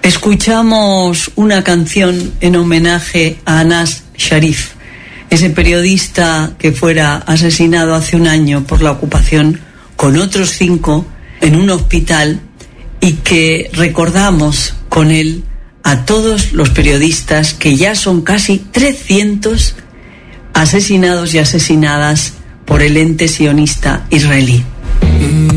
Escuchamos una canción en homenaje a Anas Sharif, ese periodista que fuera asesinado hace un año por la ocupación con otros 5 en un hospital, y que recordamos con él a todos los periodistas, que ya son casi 300 asesinados y asesinadas por el ente sionista israelí.